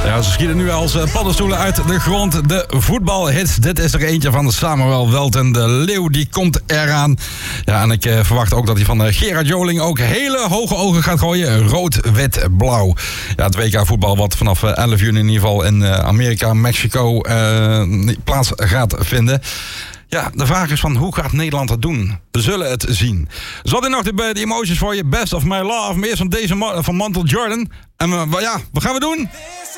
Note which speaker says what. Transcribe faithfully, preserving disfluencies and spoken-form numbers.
Speaker 1: Ja, ze schieten nu als uh, paddenstoelen uit de grond. De voetbalhits. Dit is er eentje van Samuel Welten. De leeuw die komt eraan. Ja, en ik uh, verwacht ook dat hij van uh, Gerard Joling ook hele hoge ogen gaat gooien. Rood, wit, blauw. Ja, het W K voetbal wat vanaf uh, elf juni in ieder geval in uh, Amerika, Mexico uh, plaats gaat vinden. Ja, de vraag is van hoe gaat Nederland het doen? We zullen het zien. Zat er nog de, de emoties voor je? Best of My Love. Maar eerst van deze van Mantle Jordan. En uh, ja, wat gaan we doen?